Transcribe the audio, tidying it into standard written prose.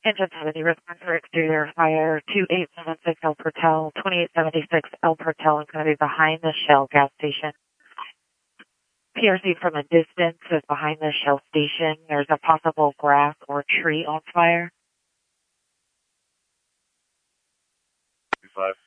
Engine 70, response for exterior fire 2876 El Portal, 2876 El Portal. I'm going to be behind the Shell gas station. PRC from a distance is behind the Shell station. There's a possible grass or tree on fire. 25.